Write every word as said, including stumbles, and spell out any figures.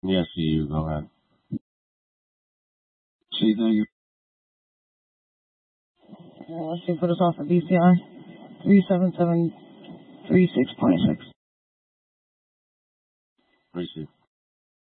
Yes, you go ahead. See, thank you. Uh, let's see, put us off at B C I. three seven seven three six two six. Receive.